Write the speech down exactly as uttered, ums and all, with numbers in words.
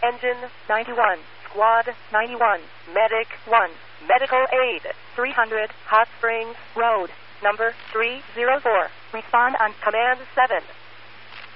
Engine ninety-one, Squad ninety-one, Medic one, Medical Aid three hundred, Hot Springs Road, number three oh four. Respond on Command seven.